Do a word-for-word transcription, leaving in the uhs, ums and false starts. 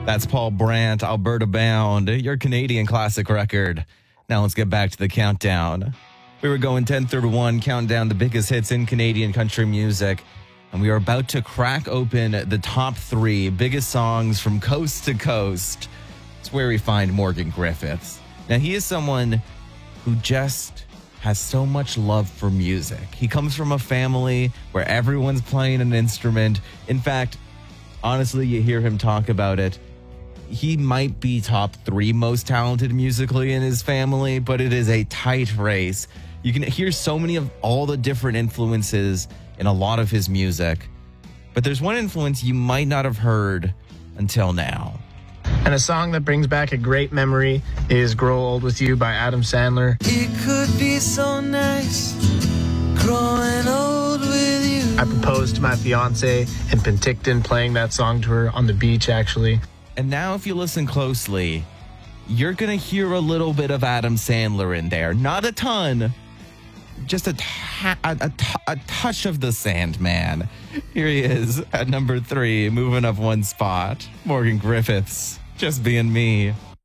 That's Paul Brandt, Alberta Bound, your Canadian classic record. Now let's get back to the countdown. We were going ten through one, counting down the biggest hits in Canadian country music. And we are about to crack open the top three biggest songs from coast to coast. It's where we find Morgan Griffiths. Now, he is someone who just has so much love for music. He comes from a family where everyone's playing an instrument. In fact, honestly, you hear him talk about it. He might be top three most talented musically in his family, but it is a tight race. You can hear so many of all the different influences in a lot of his music. But there's one influence you might not have heard until now. And a song that brings back a great memory is Grow Old With You by Adam Sandler. It could be so nice growing old with you. I proposed to my fiance in Penticton playing that song to her on the beach, actually. And now if you listen closely, you're going to hear a little bit of Adam Sandler in there. Not a ton, just a, ta- a, a, t- a touch of the Sandman. Here he is at number three, moving up one spot. Morgan Griffiths, Just Being Me.